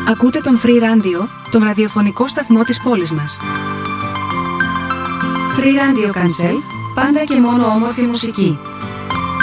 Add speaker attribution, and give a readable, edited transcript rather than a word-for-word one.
Speaker 1: Ακούτε τον Free Radio, τον ραδιοφωνικό σταθμό της πόλης μας. Free Radio Cancel, πάντα και μόνο όμορφη μουσική.